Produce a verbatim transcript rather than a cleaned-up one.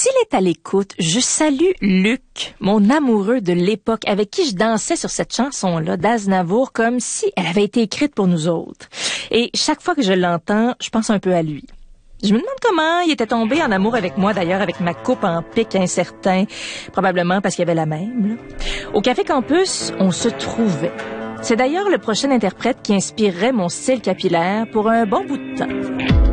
S'il est à l'écoute, je salue Luc, mon amoureux de l'époque, avec qui je dansais sur cette chanson-là d'Aznavour comme si elle avait été écrite pour nous autres. Et chaque fois que je l'entends, je pense un peu à lui. Je me demande comment il était tombé en amour avec moi, d'ailleurs, avec ma coupe en pic incertain, probablement parce qu'il y avait la même. Là. Au Café Campus, on se trouvait. C'est d'ailleurs le prochain interprète qui inspirerait mon style capillaire pour un bon bout de temps.